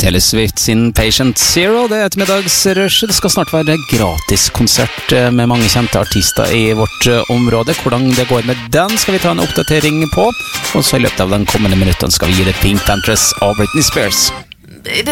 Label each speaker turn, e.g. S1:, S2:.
S1: Taylor Swift sin Patient Zero, det ettermiddagsrush. Det skal snart være gratiskonsert med mange kjente artister i vårt område. Hvordan det går med den skal vi ta en oppdatering på, og så i løpet av den kommende minuttene skal vi gi det Pink Panthers av Britney Spears.